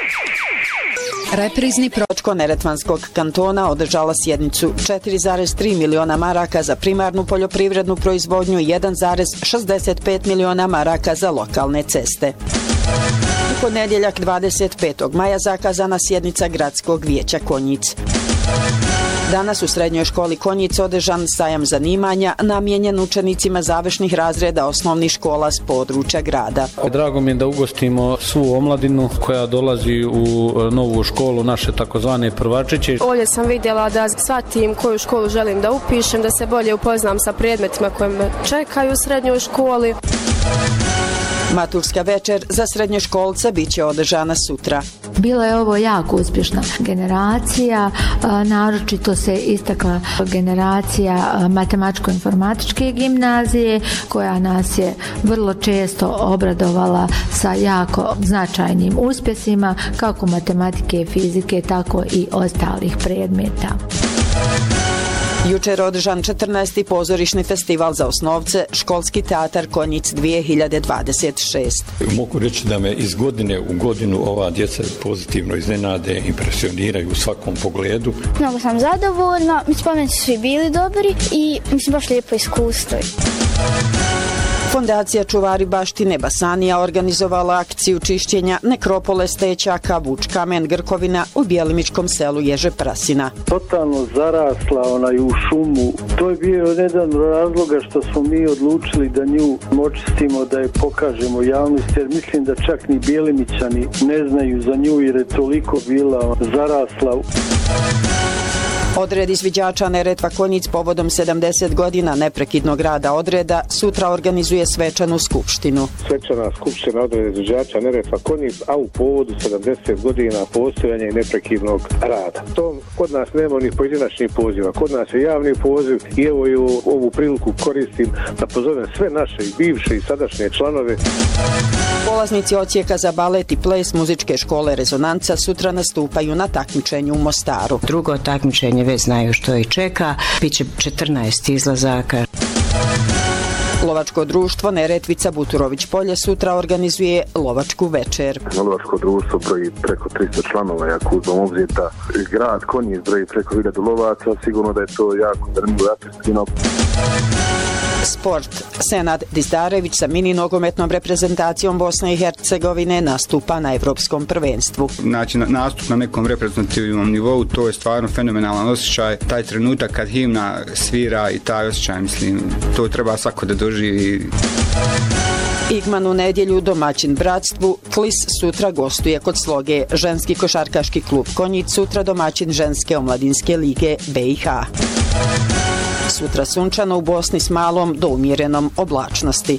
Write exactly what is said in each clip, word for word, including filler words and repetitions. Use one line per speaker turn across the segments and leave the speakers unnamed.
Reprizni pročko Neretvanskog kantona održala sjednicu četiri zarez tri miliona maraka za primarnu poljoprivrednu proizvodnju i jedan zarez šezdeset pet miliona maraka za lokalne ceste. U ponedjeljak dvadeset petog maja zakazana sjednica Gradskog vijeća Konjic. Danas u srednjoj školi Konjic održan sajam zanimanja namijenjen učenicima završnih razreda osnovnih škola s područja grada.
Drago mi je da ugostimo svu omladinu koja dolazi u novu školu, naše takozvane prvačiće.
Ovdje sam vidjela da shvatim koju školu želim da upišem, da se bolje upoznam sa predmetima koje me čekaju u srednjoj školi.
Maturska večer za srednjoškolce bit će održana sutra.
Bila je ovo jako uspješna generacija, naročito se istakla generacija matematičko-informatičke gimnazije koja nas je vrlo često obradovala sa jako značajnim uspjesima kako matematike, fizike, tako i ostalih predmeta.
Jučer održan četrnaesti pozorišni festival za osnovce Školski teatar Konjic dvije hiljade dvadeset šest.
Mogu reći da me iz godine u godinu ova djeca pozitivno iznenade, impresioniraju u svakom pogledu.
Mnogo sam zadovoljna, mi spomenici su svi bili dobri i mislim baš lijepo iskustvo.
Fondacija Čuvari baštine Basanija organizovala akciju čišćenja nekropole Stećaka, Vučkamen, Grkovina u Bjelimičkom selu Ježe Prasina.
Totalno zarasla onaj u šumu. To je bio jedan razloga što smo mi odlučili da nju očistimo, da je pokažemo javnosti, jer mislim da čak ni Bjelimićani ne znaju za nju jer je toliko bila zarasla.
Odred izviđača Neretva Konjic povodom sedamdeset godina neprekidnog rada odreda sutra organizuje svečanu skupštinu.
Svečana skupština odreda izviđača Neretva Konjic, a u povodu sedamdeset godina postojanja i neprekidnog rada. To kod nas nema ni pojedinačnih poziva, kod nas je javni poziv i evo i ovu priliku koristim da pozovem sve naše i bivše i sadašnje članove.
Polaznici odsjeka za balet i ples muzičke škole Rezonanca sutra nastupaju na takmičenju u Mostaru.
Drugo takmičenje već znaju što ih čeka, bit će četrnaest izlazaka.
Lovačko društvo Neretvica Buturović Polje sutra organizuje lovačku večer.
Lovačko društvo broji preko tristo članova, jako uzmem obzir da grad Konjic broji preko hiljadu lovaca, sigurno da je to jako zanimljivo i atraktivno.
Sport. Senad Dizdarević sa mini nogometnom reprezentacijom Bosne i Hercegovine nastupa na evropskom prvenstvu.
Znači, nastup na nekom reprezentativnom nivou, to je stvarno fenomenalan osjećaj. Taj trenutak kad himna svira i taj osjećaj, mislim, to treba svako da doživi.
Igman u nedjelju domaćin Bratstvu, Klis sutra gostuje kod Sloge. Ženski košarkaški klub Konjic sutra domaćin ženske omladinske lige B i H. Sutra sunčano u Bosni s malom do umjerenom oblačnosti.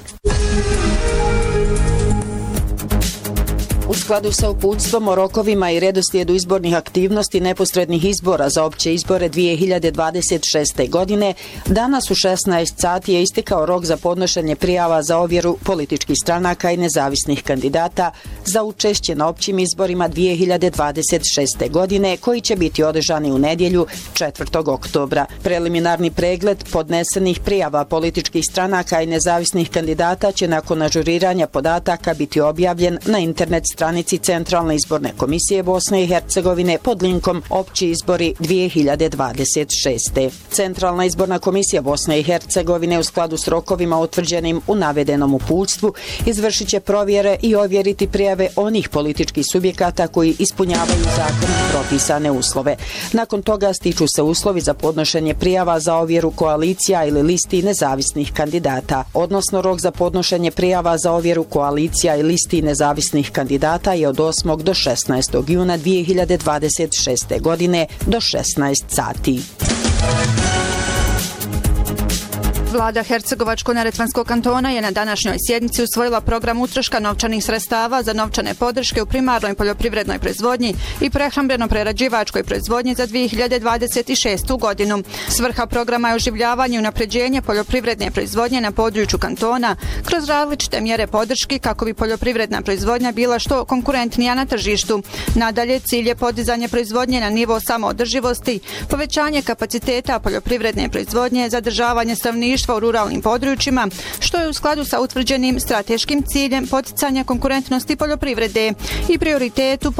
U skladu sa uputstvom o rokovima i redoslijedu izbornih aktivnosti neposrednih izbora za opće izbore dvije hiljade dvadeset šeste. godine, danas u šesnaest sati je istekao rok za podnošenje prijava za ovjeru političkih stranaka i nezavisnih kandidata za učešće na općim izborima dvije hiljade dvadeset šeste. godine, koji će biti održani u nedjelju četvrtog oktobra. Preliminarni pregled podnesenih prijava političkih stranaka i nezavisnih kandidata će nakon ažuriranja podataka biti objavljen na internet stranici Centralne izborne komisije Bosne i Hercegovine pod linkom Opći izbori dvije hiljade dvadeset šeste. Centralna izborna komisija Bosne i Hercegovine u skladu s rokovima utvrđenim u navedenom uputstvu izvršit će provjere i ovjeriti prijave onih političkih subjekata koji ispunjavaju zakonom propisane uslove. Nakon toga stiču se uslovi za podnošenje prijava za ovjeru koalicija ili listi nezavisnih kandidata, odnosno rok za podnošenje prijava za ovjeru koalicija i listi nezavisnih kandidata je od osmog do šesnaestog juna dvije hiljade dvadeset šeste. godine do šesnaest sati.
Vlada Hercegovačko-Neretvanskog kantona je na današnjoj sjednici usvojila program utroška novčanih sredstava za novčane podrške u primarnoj poljoprivrednoj proizvodnji i prehrambeno-prerađivačkoj proizvodnji za dvije hiljade dvadeset šestu. godinu. Svrha programa je oživljavanje i unapređenje poljoprivredne proizvodnje na području kantona kroz različite mjere podrški kako bi poljoprivredna proizvodnja bila što konkurentnija na tržištu. Nadalje, cilj je podizanje proizvodnje na nivo samoodrživosti, povećanje kapaciteta poljoprivredne proizvodnje, zadržavanje stanovništva u ruralnim područjima, što je u skladu sa utvrđenim strateškim ciljem poticanja konkurentnosti poljoprivrede i prioritetu